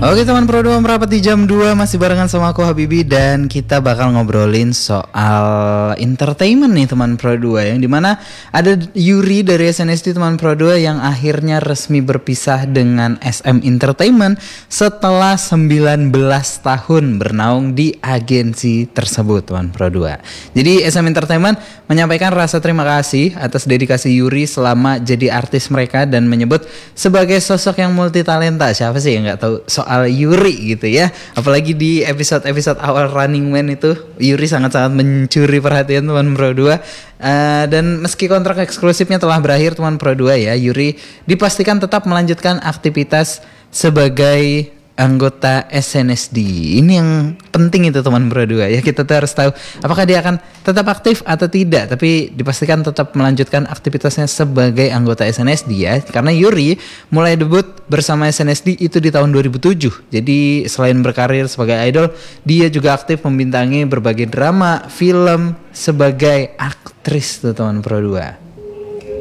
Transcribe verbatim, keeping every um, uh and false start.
Oke teman Pro dua merapat di jam dua, masih barengan sama aku Habibi, dan kita bakal ngobrolin soal entertainment nih teman Pro dua, yang dimana ada Yuri dari S N S D teman Pro dua yang akhirnya resmi berpisah dengan S M Entertainment setelah sembilan belas tahun bernaung di agensi tersebut teman Pro dua. Jadi S M Entertainment menyampaikan rasa terima kasih atas dedikasi Yuri selama jadi artis mereka dan menyebut sebagai sosok yang multi talenta. Siapa sih yang nggak tahu soal Yuri gitu ya. Apalagi di episode-episode awal Running Man itu Yuri sangat-sangat mencuri perhatian teman Pro dua. Uh, dan meski kontrak eksklusifnya telah berakhir teman Pro dua ya, Yuri dipastikan tetap melanjutkan aktivitas sebagai anggota S N S D. Ini yang penting itu teman Pro dua ya. Kita tuh harus tahu apakah dia akan tetap aktif atau tidak, tapi dipastikan tetap melanjutkan aktivitasnya sebagai anggota S N S D ya. Karena Yuri mulai debut bersama S N S D itu di tahun dua ribu tujuh. Jadi selain berkarir sebagai idol, dia juga aktif membintangi berbagai drama, film sebagai aktris tuh teman Pro dua.